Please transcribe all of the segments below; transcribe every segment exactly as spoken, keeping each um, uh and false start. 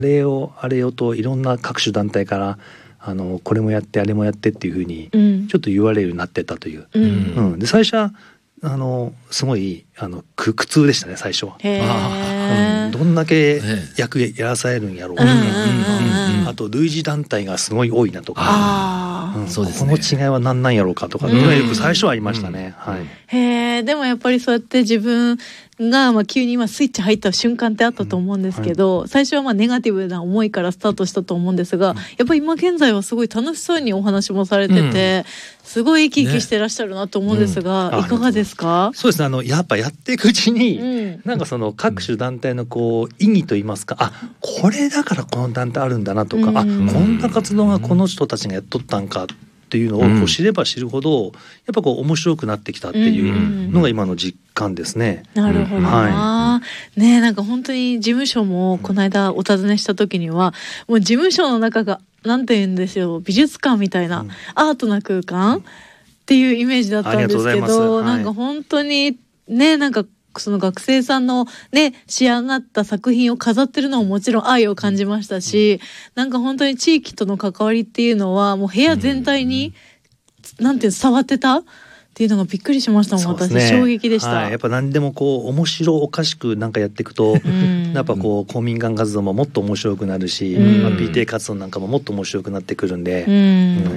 れをあれよといろんな各種団体からあのこれもやってあれもやってっていうふうにちょっと言われるようになってたという、うんうん、で最初はあのすごいあの苦痛でしたね最初は。 へー、 うん、どんだけ役やらされるんやろうとか、うん、あと類似団体がすごい多いなとか、あ、うん、そうですね、この違いは何なんやろうかとか、うん、よく最初はありましたね、うん、はい、 へー、でもやっぱりそうやって自分がまあ急に今スイッチ入った瞬間ってあったと思うんですけど、うんはい、最初はまあネガティブな思いからスタートしたと思うんですが、うん、やっぱり今現在はすごい楽しそうにお話もされてて、うん、すごい生き生きしてらっしゃるなと思うんですが、ね、うん、いかがですか？ そうですね、あのやっぱやっていくうちに、うん、なんかその各種団体のこう意義といいますか、あ、これだからこの団体あるんだなとか、うん、あ、こんな活動がこの人たちがやっとったんかっていうのをこう知れば知るほど、やっぱこう面白くなってきたっていうのが今の実感ですね。 なるほどな、はい、ねえ、なんか本当に事務所もこの間お尋ねした時には、もう事務所の中がなんて言うんですよ、美術館みたいな、うん、アートな空間っていうイメージだったんですけど、はい、なんか本当にね、なんかその学生さんのね仕上がった作品を飾ってるのももちろん愛を感じましたし、うん、なんか本当に地域との関わりっていうのはもう部屋全体に、うん、なんていう触ってたっていうのがびっくりしましたもん、私、ね、衝撃でした、 はい、やっぱ何でもこう面白おかしくなんかやっていくと、うん、やっぱこう公民館活動ももっと面白くなるし、うんまあ、ピーティー 活動なんかももっと面白くなってくるんで、うんうん、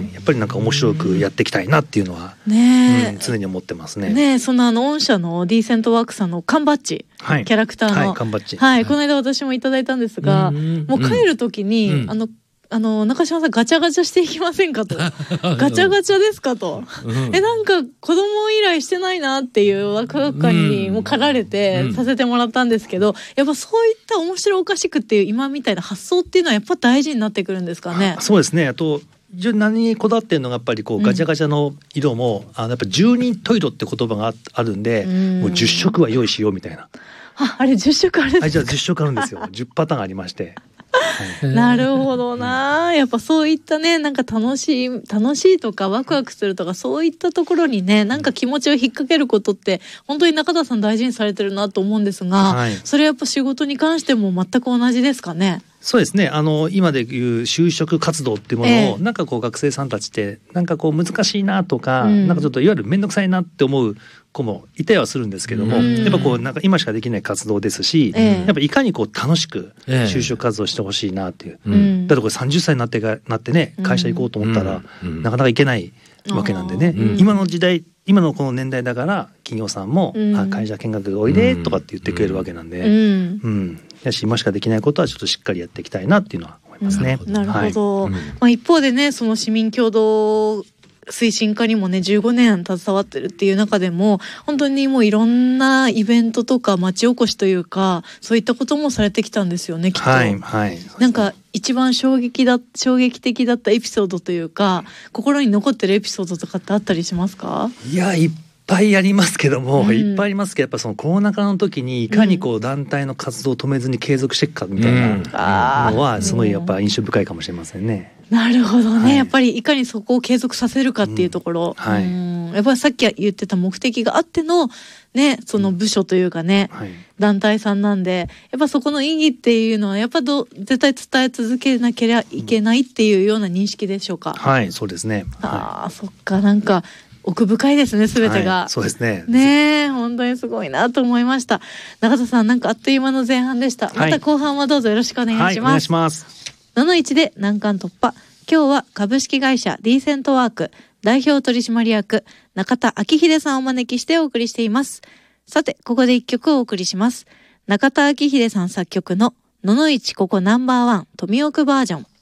やっぱりなんか面白くやっていきたいなっていうのは、ねうん、常に思ってますね。 ね、そのあの御社のディーセントワークさんの缶バッジ、はい、キャラクターの、 はい、缶バッジ、 はい、この間私もいただいたんですが、もう帰る時に、うん、あのあの中島さんガチャガチャしていきませんかとガチャガチャですかと、うん、えなんか子供依頼してないなっていうワクワク感にも駆られてさせてもらったんですけど、うん、やっぱそういった面白おかしくっていう今みたいな発想っていうのはやっぱ大事になってくるんですかね。 そうですね。あと何にこだわってるのがやっぱりこうガチャガチャの色も、うん、あのやっぱじゅうにんトイロって言葉があるんで、うん、もうじゅっしょくは用意しようみたいな。 あ、あれじゅっしょくあるんですか？ あ、じゃあじゅっしょくあるんですよ。じゅうパターンありましてはい、なるほどな、やっぱそういったね、なんか楽しい楽しいとかワクワクするとかそういったところにね、なんか気持ちを引っ掛けることって本当に中田さん大事にされてるなと思うんですが、はい、それやっぱ仕事に関しても全く同じですかね。 そうですね、あの今でいう就職活動っていうものを、えー、なんかこう学生さんたちってなんかこう難しいなとか、うん、なんかちょっといわゆる面倒くさいなって思う子もいたりはするんですけども、うん、やっぱこうなんか今しかできない活動ですし、えー、やっぱいかにこう楽しく就職活動してほしいなっていう、えー、だってこれさんじゅっさいになってかなってね会社行こうと思ったら、うん、なかなか行けないわけなんでね、うん、今の時代今のこの年代だから企業さんも、うん、あ会社見学おいでとかって言ってくれるわけなんで、うんうん、やし今しかできないことはちょっとしっかりやっていきたいなっていうのは思いますね。 うん、なるほど、はい、まあ、一方でねその市民共同推進課にもねじゅうごねん携わってるっていう中でも本当にもういろんなイベントとか町おこしというかそういったこともされてきたんですよねきっと。 はいはい、 なんか一番衝撃だ衝撃的だったエピソードというか心に残ってるエピソードとかってあったりしますか？ いやいっぱいありますけども、うん、いっぱいありますけどやっぱそのコロナ禍の時にいかにこう団体の活動を止めずに継続していくかみたいなのはすごいやっぱ印象深いかもしれませんね。 なるほどね、はい、やっぱりいかにそこを継続させるかっていうところ、うんはい、うんやっぱりさっき言ってた目的があってのねその部署というかね、うんはい、団体さんなんでやっぱそこの意義っていうのはやっぱど絶対伝え続けなければいけないっていうような認識でしょうか？ うん、はいそうですね、 あ、はい、そっかなんか奥深いですね全てが、 はい、そうですねね本当にすごいなと思いました。中田さんなんかあっという間の前半でした、はい、また後半はどうぞよろしくお願いします。はい、お願いします。ののいちで難関突破。今日は株式会社ディーセントワーク代表取締役中田昭秀さんをお招きしてお送りしています。さてここで一曲お送りします。中田昭秀さん作曲のののいちここナンバーワン富奥バージョン。